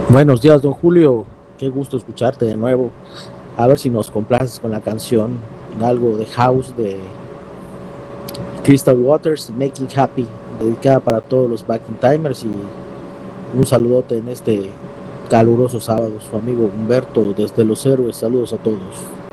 Buenos días, don Julio. Qué gusto escucharte de nuevo. A ver si nos complaces con la canción, algo de House de Crystal Waters, Making Happy, dedicada para todos los backing timers y un saludote en este caluroso sábado. Su amigo Humberto desde Los Héroes. Saludos a todos.